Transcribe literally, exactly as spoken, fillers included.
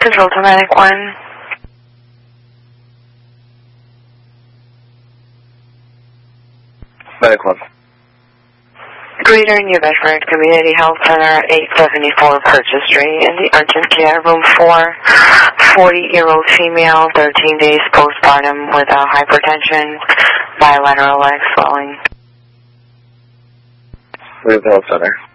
Control to Medic one. Medic one. Greater New Bedford Community Health Center, eight seventy-four Purchase Street, in the urgent care room four, forty-year-old female, thirteen days postpartum with a hypertension, bilateral leg swelling. Where's the health center?